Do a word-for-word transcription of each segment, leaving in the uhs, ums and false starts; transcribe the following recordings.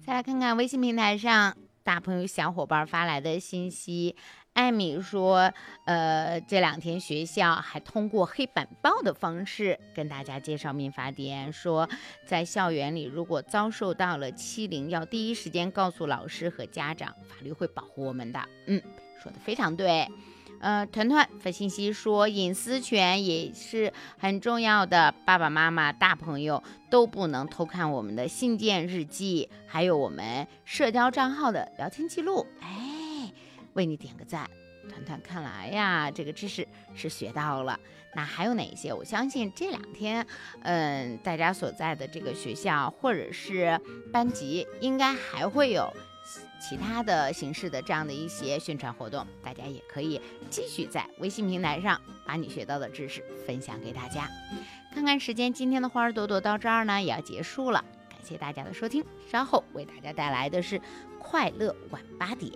再来看看微信平台上大朋友小伙伴发来的信息。艾米说，呃，这两天学校还通过黑板报的方式跟大家介绍民法典，说在校园里如果遭受到了欺凌，要第一时间告诉老师和家长，法律会保护我们的。嗯，说的非常对。呃，团团发信息说，隐私权也是很重要的，爸爸妈妈、大朋友都不能偷看我们的信件、日记，还有我们社交账号的聊天记录。哎，为你点个赞。团团看来呀，这个知识是学到了。那还有哪些？我相信这两天，嗯，大家所在的这个学校或者是班级，应该还会有其他的形式的这样的一些宣传活动，大家也可以继续在微信平台上把你学到的知识分享给大家。看看时间，今天的花儿朵朵到这儿呢也要结束了，感谢大家的收听，稍后为大家带来的是快乐晚八点。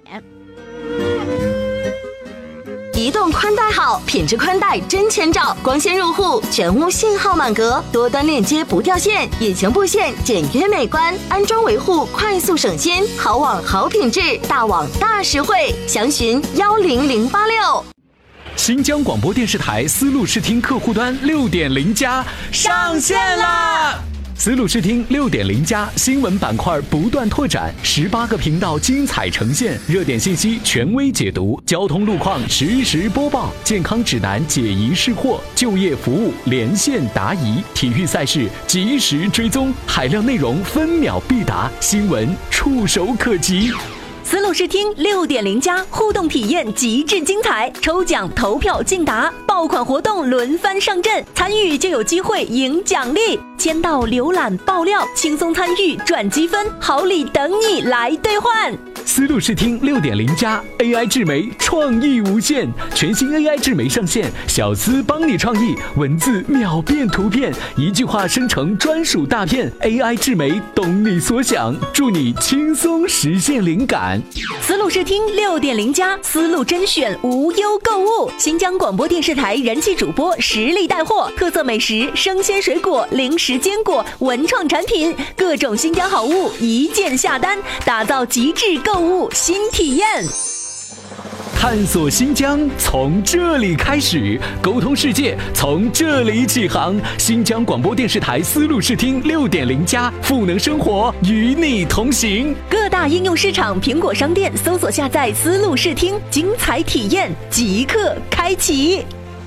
移动宽带好，品质宽带真千兆，光纤入户，全屋信号满格，多端链接不掉线，隐形布线简约美观，安装维护快速省心，好网好品质，大网大实惠，详询幺零零八六。 新疆广播电视台思路视听客户端 六点零 加上线啦！思路视听 六点零 加新闻板块不断拓展，十八个频道精彩呈现，热点信息权威解读，交通路况实时播报，健康指南解疑释惑，就业服务连线答疑，体育赛事及时追踪，海量内容分秒必达，新闻触手可及。 思路视听 六点零 加互动体验极致精彩，抽奖投票竞答，爆款活动轮番上阵，参与就有机会赢奖励，签到浏览爆料，轻松参与赚积分，好礼等你来兑换。 思路视听 六点零 加 A I 智媒创意无限，全新 A I 智媒上线，小思帮你创意，文字秒变图片，一句话生成专属大片， A I 智媒懂你所想，助你轻松实现灵感。 思路视听 六点零 加思路甄选无忧购物，新疆广播电视台人气主播实力带货，特色美食、生鲜水果、零食坚果、文创产品，各种新疆好物一键下单，打造极致购物新体验。 探索新疆从这里开始，沟通世界从这里起航。新疆广播电视台思路视听 六点零 加赋能生活，与你同行。 各大应用市场、苹果商店搜索下载思路视听，精彩体验即刻开启。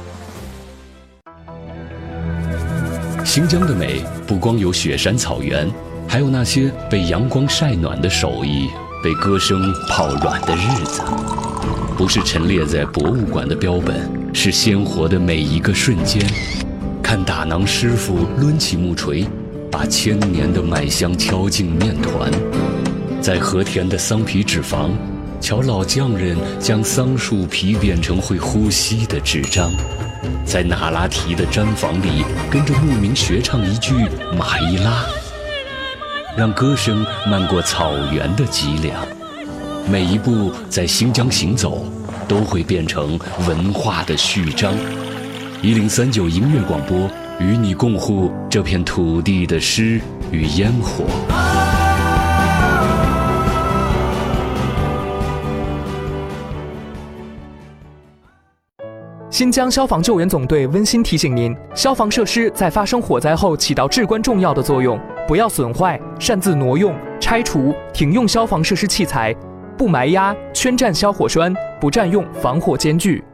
新疆的美不光有雪山草原，还有那些被阳光晒暖的手艺，被歌声泡软的日子。不是陈列在博物馆的标本，是鲜活的每一个瞬间。看打囊师傅抡起木锤，把千年的麦香敲进面团，在和田的桑皮纸坊，瞧老匠人将桑树皮变成会呼吸的纸张，在那拉提的毡房里，跟着牧民学唱一句马伊拉，让歌声漫过草原的脊梁。每一步在新疆行走，都会变成文化的序章。一零三九音乐广播，与你共护这片土地的诗与烟火。 新疆消防救援总队温馨提醒您，消防设施在发生火灾后起到至关重要的作用，不要损坏、擅自挪用、拆除、停用消防设施器材，不埋压、圈占消火栓，不占用防火间距。